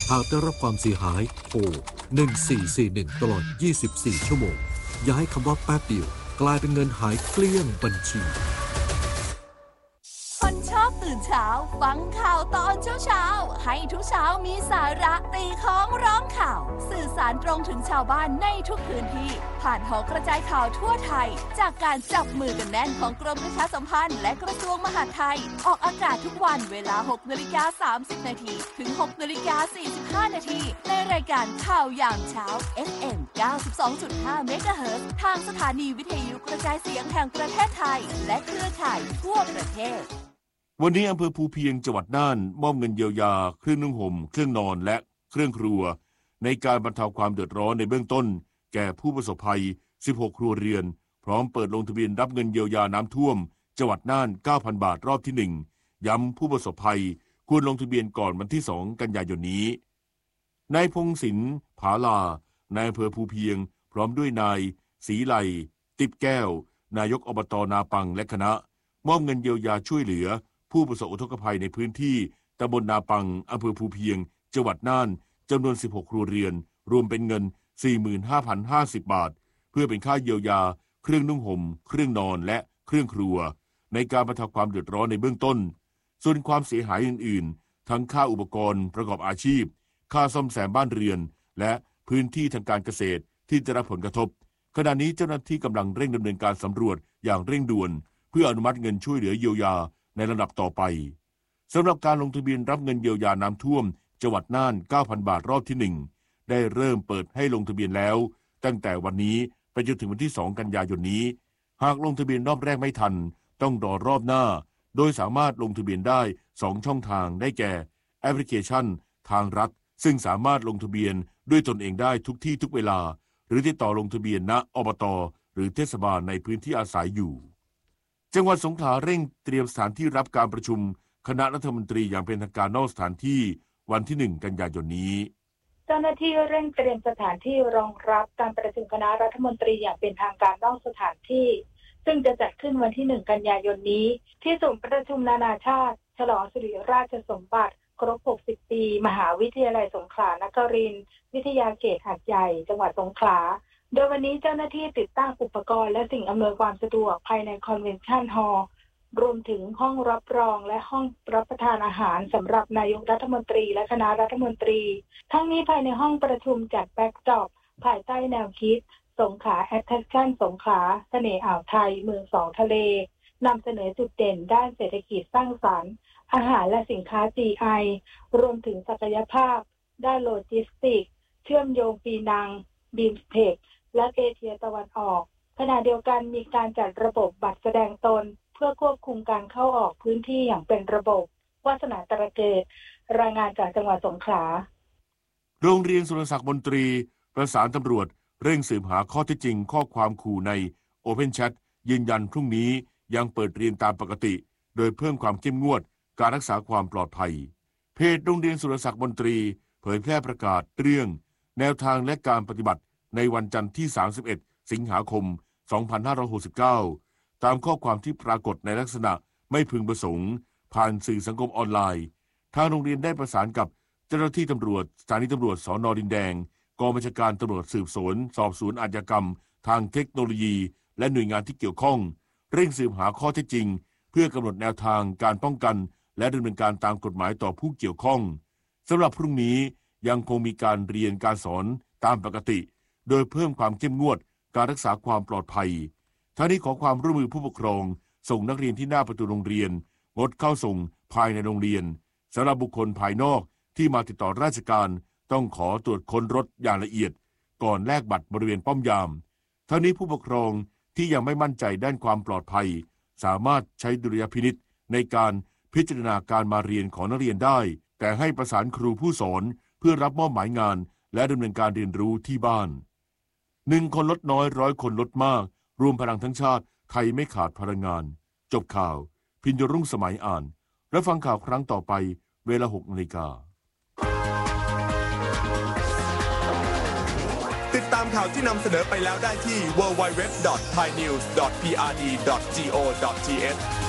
หากได้รับความเสียหายโทร1441ตลอด24ชั่วโมงอย่าให้คำว่าแป๊บเดียวกลายเป็นเงินหายเกลี้ยงบัญชีคนชอบตื่นเช้าฟังข่าวตอนเช้าให้ทุกเช้ามีสาระตีของร้องข่าวสื่อสารตรงถึงชาวบ้านในทุกพื้นที่ผ่านหอกระจายข่าวทั่วไทยจากการจับมือกันแน่นของกรมประชาสัมพันธ์และกระทรวงมหาดไทยออกอากาศทุกวันเวลา 6:30 น.ถึง 6:45 น.ในรายการข่าวยามเช้า FM 92.5 เมกะเฮิรตซ์ทางสถานีวิทยุกระจายเสียงแห่งประเทศไทยและเครือข่ายทั่วประเทศวันนี้อำเภอภูเพียงจังหวัดน่านมอบเงินเยียวยาเครื่องนุ่งห่มเครื่องนอนและเครื่องครัวในการบรรเทาความเดือดร้อนในเบื้องต้นแก่ผู้ประสบภัย16ครัวเรือนพร้อมเปิดลงทะเบียนรับเงินเยียวยาน้ำท่วมจังหวัดน่าน 9,000 บาทรอบที่1ย้ำผู้ประสบภัยควรลงทะเบียนก่อนวันที่2กันยายนนี้นายพงศิลป์ผาลานายอำเภอภูเพียงพร้อมด้วยนายศรีไลติบแก้วนายกอบต.นาปังและคณะมอบเงินเยียวยาช่วยเหลือผู้ประสบอุทกภัยในพื้นที่ตำบลนาปังอำเภอภูเพียงจังหวัดน่านจำนวน16ครัวเรือนรวมเป็นเงิน 45,050 บาทเพื่อเป็นค่าเยียวยาเครื่องนุ่งห่มเครื่องนอนและเครื่องครัวในการบรรเทาความเดือดร้อนในเบื้องต้นส่วนความเสียหายอื่นๆทั้งค่าอุปกรณ์ประกอบอาชีพค่าซ่อมแซมบ้านเรือนและพื้นที่ทางการเกษตรที่ได้รับผลกระทบขณะนี้เจ้าหน้าที่กำลังเร่งดำเนินการสำรวจอย่างเร่งด่วนเพื่ออนุมัติเงินช่วยเหลือเยียวยาในระดับต่อไปสำหรับการลงทะเบียนรับเงินเยียวยาน้ำท่วมจังหวัดน่าน 9,000 บาทรอบที่1ได้เริ่มเปิดให้ลงทะเบียนแล้วตั้งแต่วันนี้ไปจนถึงวันที่2กันยายนนี้หากลงทะเบียนรอบแรกไม่ทันต้องรอรอบหน้าโดยสามารถลงทะเบียนได้2ช่องทางได้แก่แอปพลิเคชันทางรัฐซึ่งสามารถลงทะเบียนด้วยตนเองได้ทุกที่ทุกเวลาหรือติดต่อลงทะเบียนณอบต.หรือเทศบาลในพื้นที่อาศัยอยู่จังหวัดสงขลาเร่งเตรียมสถานที่รับการประชุมคณะรัฐมนตรีอย่างเป็นทางการนอกสถานที่วันที่1กันยายนนี้เจ้าหน้าที่เร่งเตรียมสถานที่รองรับการประชุมคณะรัฐมนตรีอย่างเป็นทางการนอกสถานที่ซึ่งจะจัดขึ้นวันที่1กันยายนนี้ที่ศูนย์ประชุมนานาชาติฉลองสิริราชสมบัติครบ60ปีมหาวิทยาลัยสงขลานครินทร์วิทยาเขตหาดใหญ่จังหวัดสงขลาโดยวันนี้เจ้าหน้าที่ติดตั้งอุปกรณ์และสิ่งอำนวยความสะดวกภายในคอนเวนชั่นฮอลล์รวมถึงห้องรับรองและห้องรับประทานอาหารสำหรับนายกรัฐมนตรีและคณะรัฐมนตรีทั้งนี้ภายในห้องประชุมจัดแบ็กดรอปภายใต้แนวคิดสงขลาแอทแทคชั่นสงขลาเสน่ห์อ่าวไทยเมืองสองทะเลนำเสนอจุดเด่นด้านเศรษฐกิจสร้างสรรค์อาหารและสินค้า GI รวมถึงศักยภาพด้านโลจิสติกส์เชื่อมโยงปีนังบีมสเทคและเอเชียตะวันออกขณะเดียวกันมีการจัดระบบบัตรแสดงตนเพื่อควบคุมการเข้าออกพื้นที่อย่างเป็นระบบวาสนาตระเกตรายงานจากจังหวัดสงขลาโรงเรียนสุรศักดิ์มนตรีประสานตำรวจเร่งสืบหาข้อเท็จจริงข้อความขู่ใน Open Chat ยืนยันพรุ่งนี้ยังเปิดเรียนตามปกติโดยเพิ่มความเข้มงวดการรักษาความปลอดภัยเพจโรงเรียนสุรศักดิ์มนตรีเผยแพร่ประกาศเรื่องแนวทางและการปฏิบัติในวันจันทร์ที่31สิงหาคม2569ตามข้อความที่ปรากฏในลักษณะไม่พึงประสงค์ผ่านสื่อสังคมออนไลน์ทางโรงเรียนได้ประสานกับเจ้าหน้าที่ตำรวจสถานีตำรวจสน.ดินแดงกองบัญชาการตำรวจสืบสวนสอบสวนอาชญากรรมทางเทคโนโลยีและหน่วยงานที่เกี่ยวข้องเร่งสืบหาข้อเท็จจริงเพื่อกำหนดแนวทางการป้องกันและดำเนินการตามกฎหมายต่อผู้เกี่ยวข้องสำหรับพรุ่งนี้ยังคงมีการเรียนการสอนตามปกติโดยเพิ่มความเข้มงวดการรักษาความปลอดภัยทั้งนี้ขอความร่วมมือผู้ปกครองส่งนักเรียนที่หน้าประตูโรงเรียนงดเข้าส่งภายในโรงเรียนสำหรับบุคคลภายนอกที่มาติดต่อราชการต้องขอตรวจค้นรถอย่างละเอียดก่อนแลกบัตรบริเวณป้อมยามทั้งนี้ผู้ปกครองที่ยังไม่มั่นใจด้านความปลอดภัยสามารถใช้ดุลยพินิจในการพิจารณาการมาเรียนของนักเรียนได้แต่ให้ประสานครูผู้สอนเพื่อรับมอบหมายงานและดำเนินการเรียนรู้ที่บ้าน1 คนลดน้อย100 คนลดมากรวมพลังทั้งชาติไทยไม่ขาดพลังงานจบข่าวพิญญรุ่งสมัยอ่านและฟังข่าวครั้งต่อไปเวลา 6 นาฬิกาติดตามข่าวที่นำเสนอไปแล้วได้ที่ www.thainews.prd.go.th